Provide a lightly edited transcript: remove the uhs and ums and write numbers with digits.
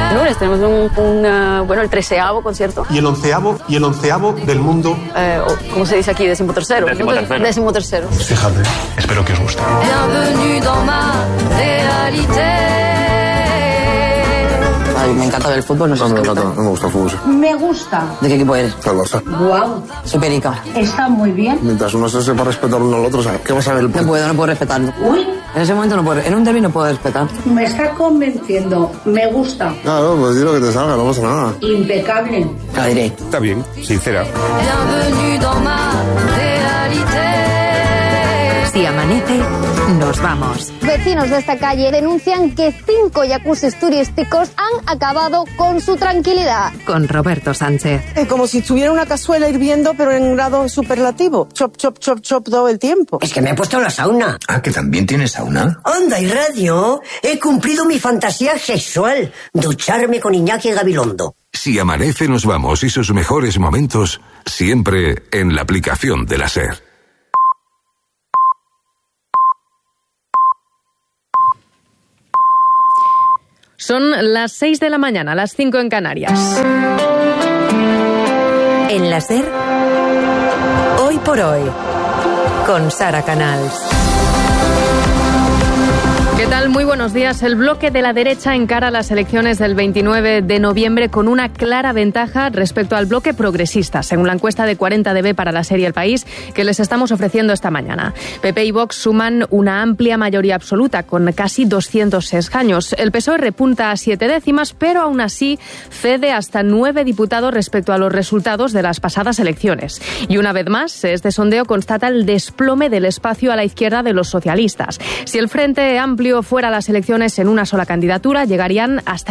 El lunes tenemos el 13º concierto. Y el onceavo del mundo. ¿Cómo se dice aquí? Decimotercero. Decimotercero. Fíjate, espero que os guste. Bienvenue dans ma réalité. Ay, me encanta ver el fútbol, no sé. No me gusta el fútbol. Me gusta. ¿De qué equipo eres? El Barça. Guau. Soy perica. Está muy bien. Mientras uno se sepa respetar uno al otro, ¿sabes? ¿Qué vas a ver? No puedo respetarlo. Uy, En ese momento no puedo. En un derbi no puedo respetar. me está convenciendo. Me gusta. Claro, pues di lo que te salga, no pasa nada. Impecable. La diré. Está bien, sincera. Bienvenue dans ma réalité. Si amanece, nos vamos. Vecinos de esta calle denuncian que 5 jacuzzis turísticos han acabado con su tranquilidad. Con Roberto Sánchez. Como si estuviera una cazuela hirviendo, pero en grado superlativo. Chop, chop, chop, chop todo el tiempo. Es que me he puesto en la sauna. Ah, ¿que también tienes sauna? Anda, y radio. He cumplido mi fantasía sexual. Ducharme con Iñaki Gabilondo. Si amanece, nos vamos y sus mejores momentos siempre en la aplicación de la SER. Son las 6 de la mañana, las 5 en Canarias. En la SER, Hoy por Hoy, con Sara Canals. ¿Qué tal? Muy buenos días. El bloque de la derecha encara las elecciones del 29 de noviembre con una clara ventaja respecto al bloque progresista, según la encuesta de 40DB para la serie El País que les estamos ofreciendo esta mañana. PP y Vox suman una amplia mayoría absoluta, con casi 200 escaños. El PSOE repunta a 7 décimas, pero aún así cede hasta 9 diputados respecto a los resultados de las pasadas elecciones. Y una vez más, este sondeo constata el desplome del espacio a la izquierda de los socialistas. Si el Frente Amplio fuera a las elecciones en una sola candidatura, llegarían hasta